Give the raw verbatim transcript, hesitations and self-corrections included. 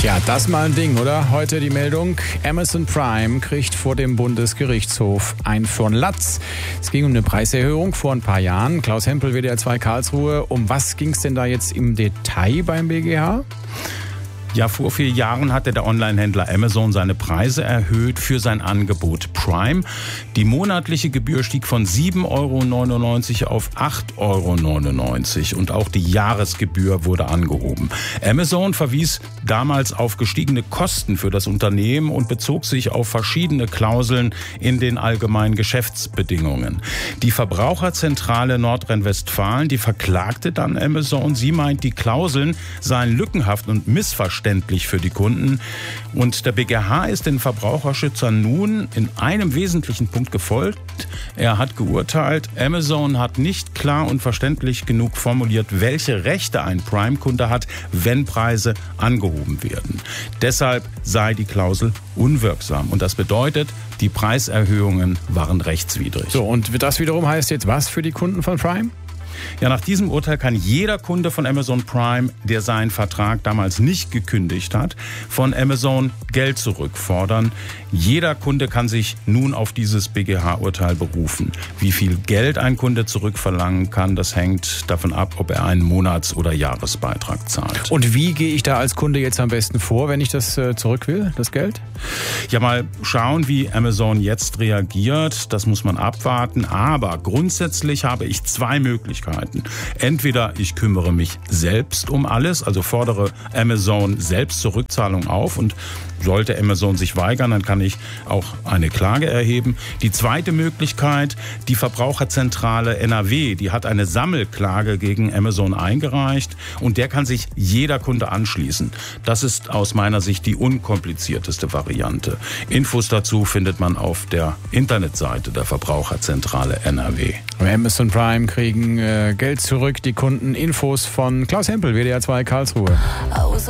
Tja, das mal ein Ding, oder? Heute die Meldung, Amazon Prime kriegt vor dem Bundesgerichtshof ein von Latz. Es ging um eine Preiserhöhung vor ein paar Jahren. Klaus Hempel, W D R zwei Karlsruhe. Um was ging es denn da jetzt im Detail beim B G H? Ja, vor vier Jahren hatte der Onlinehändler Amazon seine Preise erhöht für sein Angebot Prime. Die monatliche Gebühr stieg von sieben Euro neunundneunzig auf acht Euro neunundneunzig und auch die Jahresgebühr wurde angehoben. Amazon verwies damals auf gestiegene Kosten für das Unternehmen und bezog sich auf verschiedene Klauseln in den allgemeinen Geschäftsbedingungen. Die Verbraucherzentrale Nordrhein-Westfalen, die verklagte dann Amazon. Sie meint, die Klauseln seien lückenhaft und missverständlich für die Kunden. Und der B G H ist den Verbraucherschützern nun in einem wesentlichen Punkt gefolgt. Er hat geurteilt, Amazon hat nicht klar und verständlich genug formuliert, welche Rechte ein Prime-Kunde hat, wenn Preise angehoben werden. Deshalb sei die Klausel unwirksam. Und das bedeutet, die Preiserhöhungen waren rechtswidrig. So, und das wiederum heißt jetzt was für die Kunden von Prime? Ja, nach diesem Urteil kann jeder Kunde von Amazon Prime, der seinen Vertrag damals nicht gekündigt hat, von Amazon Geld zurückfordern. Jeder Kunde kann sich nun auf dieses B G H-Urteil berufen. Wie viel Geld ein Kunde zurückverlangen kann, das hängt davon ab, ob er einen Monats- oder Jahresbeitrag zahlt. Und wie gehe ich da als Kunde jetzt am besten vor, wenn ich das äh, zurück will, das Geld? Ja, mal schauen, wie Amazon jetzt reagiert. Das muss man abwarten. Aber grundsätzlich habe ich zwei Möglichkeiten. Entweder ich kümmere mich selbst um alles, also fordere Amazon selbst zur Rückzahlung auf und sollte Amazon sich weigern, dann kann ich auch eine Klage erheben. Die zweite Möglichkeit, die Verbraucherzentrale N R W, die hat eine Sammelklage gegen Amazon eingereicht und der kann sich jeder Kunde anschließen. Das ist aus meiner Sicht die unkomplizierteste Variante. Infos dazu findet man auf der Internetseite der Verbraucherzentrale N R W. Amazon Prime kriegen äh, Geld zurück, die Kunden. Infos von Klaus Hempel, W D R zwei Karlsruhe.